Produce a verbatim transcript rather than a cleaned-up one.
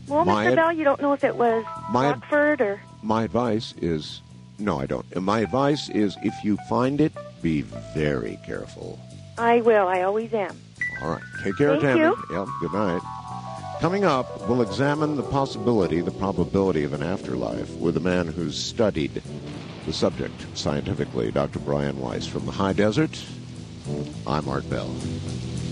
Well, My Mister ad- Bell, you don't know if it was My- Rockford or... My advice is, no, I don't. My advice is, if you find it, be very careful. I will. I always am. All right. Take care, Thank Tammy. you. Yep. Good night. Coming up, we'll examine the possibility, the probability of an afterlife with a man who's studied the subject scientifically, Doctor Brian Weiss from the High Desert. I'm Art Bell.